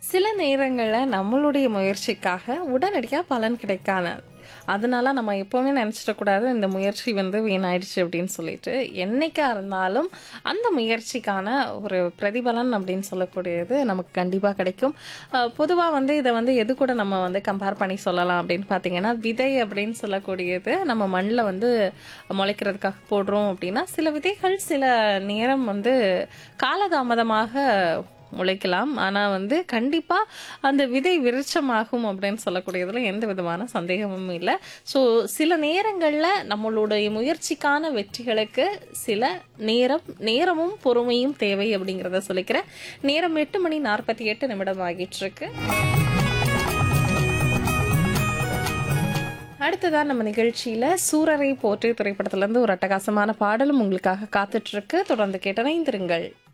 சில நேரங்கள்ல நம்மளுடைய முயற்சிக்காக உடனடியா பலன் கிடைக்காது. அதனால நம்ம எப்பவுமே நினைச்சிடக்கூடாது, இந்த முயற்சி வீணாயிடுச்சு அப்படின்னு சொல்லிட்டு. என்னைக்கா இருந்தாலும் அந்த முயற்சிக்கான ஒரு பிரதிபலன் அப்படின்னு சொல்லக்கூடியது நமக்கு கண்டிப்பா கிடைக்கும். பொதுவா இத எது கூட நம்ம கம்பேர் பண்ணி சொல்லலாம் அப்படின்னு பார்த்தீங்கன்னா, விதை அப்படின்னு சொல்லக்கூடியது நம்ம மண்ல முளைக்கிறதுக்காக போடுறோம் அப்படின்னா, சில விதைகள் சில நேரம் காலதாமதமாக முளைக்கலாம். ஆனா கண்டிப்பா அந்த விதை விருட்சமாகும் அப்படின்னு சொல்லக்கூடியதுல எந்த விதமான சந்தேகமும் இல்ல. ஸோ சில நேரங்கள்ல நம்மளுடைய முயற்சிக்கான வெற்றிகளுக்கு சில நேரமும் பொறுமையும் தேவை அப்படிங்கிறத சொல்லிக்கிறேன். நேரம் 8:48 ஆகிட்டு இருக்கு. அடுத்ததான் நம்ம நிகழ்ச்சியில சூரரை போற்றி திரைப்படத்துல இருந்து ஒரு அட்டகாசமான பாடலும் உங்களுக்காக காத்துட்டு இருக்கு. தொடர்ந்து கேட்டு இணைந்திருங்கள்.